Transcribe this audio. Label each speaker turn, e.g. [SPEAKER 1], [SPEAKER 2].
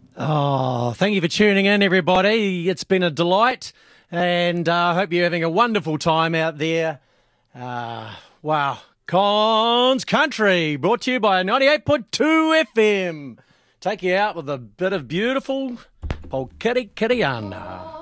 [SPEAKER 1] Oh, thank you for tuning in, everybody. It's been a delight, and I hope you're having a wonderful time out there. Wow. Cons Country, brought to you by 98.2 FM. Take you out with a bit of beautiful Polkiri Kiriana.